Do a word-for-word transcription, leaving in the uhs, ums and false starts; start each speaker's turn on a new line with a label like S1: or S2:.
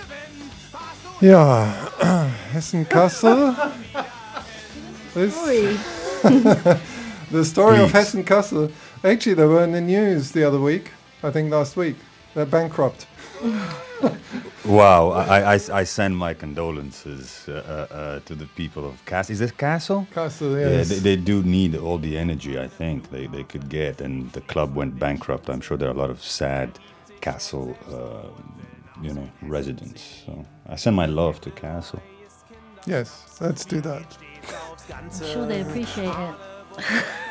S1: Ja, Hessen-Kassel. This,
S2: Sorry.
S1: the story of
S3: Please.
S1: Hessen-Kassel. Actually, they were in the news the other week. I think last week. They're bankrupt.
S3: Wow, I, I, I send my condolences uh, uh, uh, to the people of Kassel. Is it Kassel?
S1: Kassel,
S3: Yeah,
S1: yes.
S3: they, they do need all the energy, I think, they, they could get, and the club went bankrupt. I'm sure there are a lot of sad Kassel, uh, you know, residents. So I send my love to Kassel.
S1: Yes, let's do that.
S2: I'm sure they appreciate it.